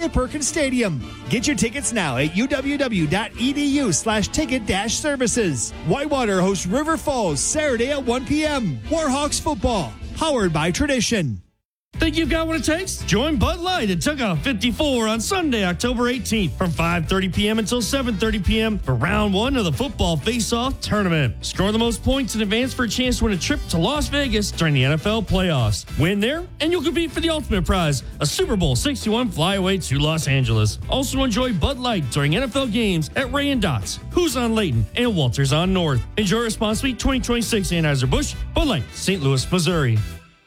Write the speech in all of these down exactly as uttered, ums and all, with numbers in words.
at Perkins Stadium. Get your tickets now at uww.edu slash ticket dash services. Whitewater hosts River Falls Saturday at one p.m. Warhawks football, powered by Tradition. Think you've got what it takes? Join Bud Light at Tuckahoe fifty-four on Sunday, October eighteenth from five thirty p.m. until seven thirty p.m. for round one of the football face-off tournament. Score the most points in advance for a chance to win a trip to Las Vegas during the N F L playoffs. Win there, and you'll compete for the ultimate prize, a Super Bowl sixty-one flyaway to Los Angeles. Also enjoy Bud Light during N F L games at Ray and Dots, Who's on Layton, and Walters on North. Enjoy responsibly. twenty twenty-six Anheuser-Busch, Bud Light, Saint Louis, Missouri.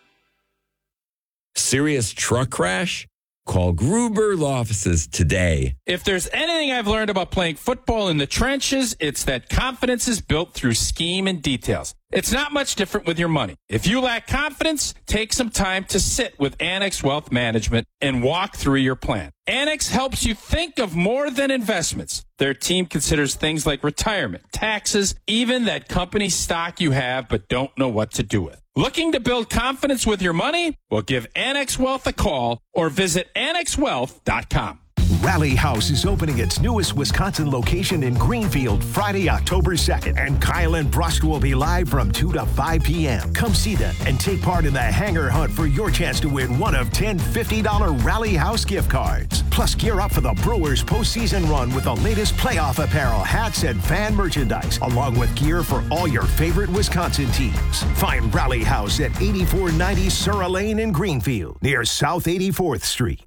Serious truck crash? Call Gruber Law Offices today. If there's anything I've learned about playing football in the trenches, it's that confidence is built through scheme and details. It's not much different with your money. If you lack confidence, take some time to sit with Annex Wealth Management and walk through your plan. Annex helps you think of more than investments. Their team considers things like retirement, taxes, even that company stock you have but don't know what to do with. Looking to build confidence with your money? Well, give Annex Wealth a call or visit annex wealth dot com. Rally House is opening its newest Wisconsin location in Greenfield Friday, October second, and Kyle and Brust will be live from two to five p.m. Come see them and take part in the hanger hunt for your chance to win one of ten fifty dollars Rally House gift cards. Plus, gear up for the Brewers postseason run with the latest playoff apparel, hats, and fan merchandise, along with gear for all your favorite Wisconsin teams. Find Rally House at eighty-four ninety Surra Lane in Greenfield, near South eighty-fourth Street.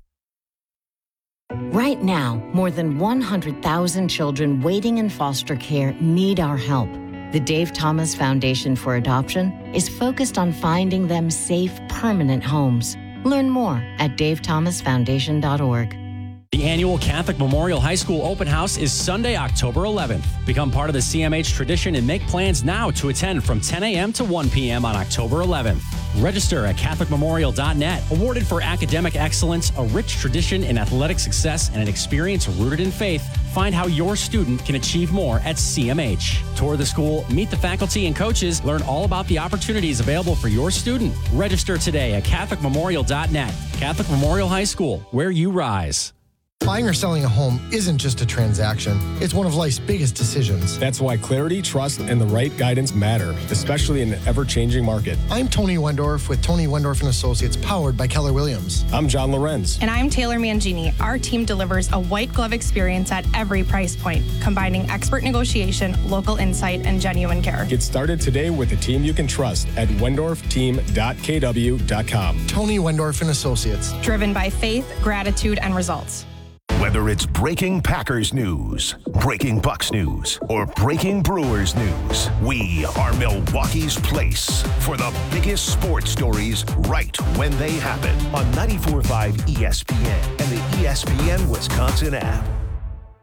Right now, more than one hundred thousand children waiting in foster care need our help. The Dave Thomas Foundation for Adoption is focused on finding them safe, permanent homes. Learn more at dave thomas foundation dot org. The annual Catholic Memorial High School Open House is Sunday, October eleventh. Become part of the C M H tradition and make plans now to attend from ten a.m. to one p.m. on October eleventh. Register at catholic memorial dot net. Awarded for academic excellence, a rich tradition in athletic success, and an experience rooted in faith, find how your student can achieve more at C M H. Tour the school, meet the faculty and coaches, learn all about the opportunities available for your student. Register today at catholic memorial dot net. Catholic Memorial High School, where you rise. Buying or selling a home isn't just a transaction. It's one of life's biggest decisions. That's why clarity, trust, and the right guidance matter, especially in an ever-changing market. I'm Tony Wendorf with Tony Wendorf and Associates, powered by Keller Williams. I'm John Lorenz. And I'm Taylor Mangini. Our team delivers a white glove experience at every price point, combining expert negotiation, local insight, and genuine care. Get started today with a team you can trust at wendorf team dot k w dot com. Tony Wendorf and Associates. Driven by faith, gratitude, and results. Whether it's breaking Packers news, breaking Bucks news, or breaking Brewers news, we are Milwaukee's place for the biggest sports stories right when they happen on ninety-four point five E S P N and the E S P N Wisconsin app.